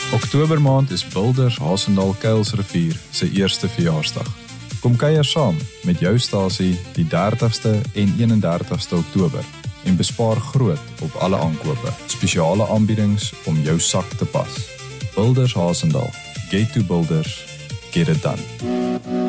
Oktobermaand is Builders Hasendaal Kuilsrivier se eerste verjaarsdag. Kom kuier saam met jou stasie die 30ste en 31ste Oktober en bespaar groot op alle aankope. Spesiale aanbiedings om jou sak te pas. Builders Hasendaal. Get to Builders. Get it done.